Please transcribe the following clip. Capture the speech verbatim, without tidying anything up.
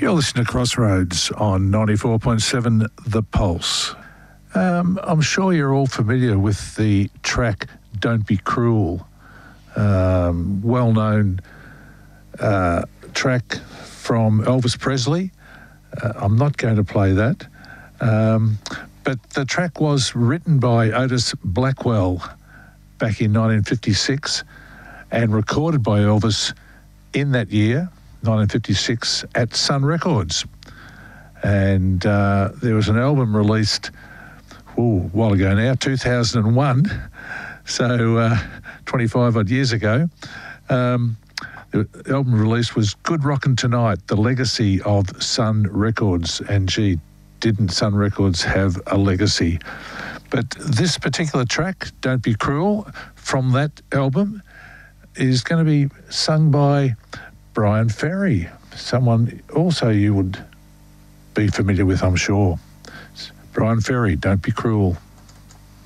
You're listening to Crossroads on ninety-four point seven The Pulse. Um, I'm sure you're all familiar with the track Don't Be Cruel, um, well-known uh, track from Elvis Presley. Uh, I'm not going to play that. Um, but the track was written by Otis Blackwell back in nineteen fifty-six and recorded by Elvis in that year, nineteen fifty-six, at Sun Records. And uh, there was an album released ooh, a while ago now, two thousand one, so uh, twenty-five odd years ago. Um, the album release was Good Rockin' Tonight, the legacy of Sun Records. And gee, didn't Sun Records have a legacy? But this particular track, Don't Be Cruel, from that album, is going to be sung by Bryan Ferry, someone also you would be familiar with, I'm sure. Bryan Ferry, Don't Be Cruel.